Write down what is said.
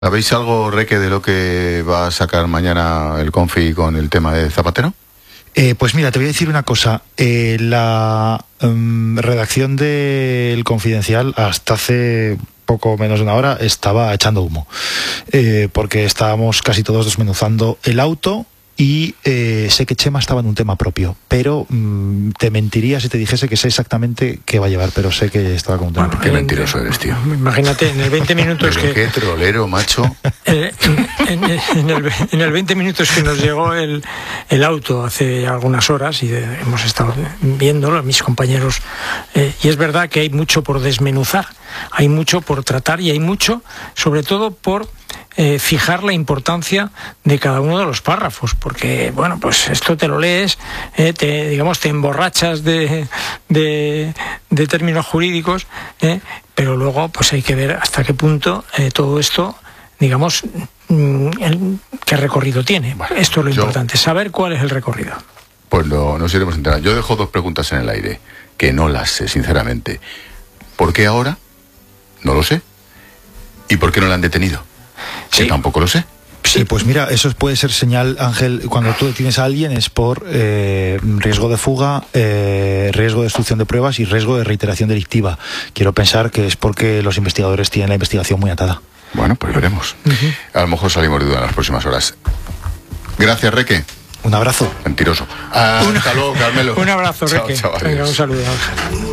¿Sabéis algo, Reque, de lo que va a sacar mañana el Confi con el tema de Zapatero? Pues mira, te voy a decir una cosa. La redacción del Confidencial hasta hace poco menos de una hora estaba echando humo, porque estábamos casi todos desmenuzando el auto y sé que Chema estaba en un tema propio, pero te mentiría si te dijese que sé exactamente qué va a llevar, pero sé que estaba con un tema propio. Qué mentiroso eres, tío. Imagínate, en el 20 minutos pero qué trolero, macho. En el 20 minutos que nos llegó el auto hace algunas horas, y hemos estado viéndolo, mis compañeros, y es verdad que hay mucho por desmenuzar, hay mucho por tratar y hay mucho, sobre todo, por fijar la importancia de cada uno de los párrafos, porque bueno, pues esto te lo lees, te emborrachas de términos jurídicos, pero luego pues hay que ver hasta qué punto todo esto, digamos, qué recorrido tiene. Bueno, esto es lo importante, saber cuál es el recorrido. Pues nos iremos enterando. Yo dejo dos preguntas en el aire, que no las sé, sinceramente. ¿Por qué ahora? No lo sé. ¿Y por qué no la han detenido? Sí. Que tampoco lo sé. Sí, pues mira, eso puede ser señal, Ángel, cuando tú detienes a alguien es por riesgo de fuga, riesgo de destrucción de pruebas y riesgo de reiteración delictiva. Quiero pensar que es porque los investigadores tienen la investigación muy atada. Bueno, pues veremos. A lo mejor salimos de duda en las próximas horas. Gracias, Reque. Un abrazo. Mentiroso. Hasta luego, Carmelo. Un abrazo, Reque. Chao, venga, un saludo, Ángel.